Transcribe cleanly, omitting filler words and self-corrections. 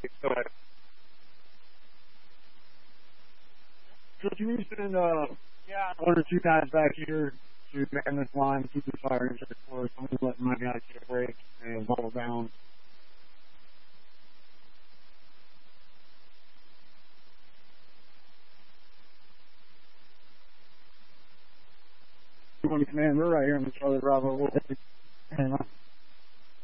Go ahead. So can you send one or two guys back here to man this line, keep the fire in check for us? I'm going to let my guys get a break and bubble down. Command, we're right here in the Charlie Bravo. Hang on.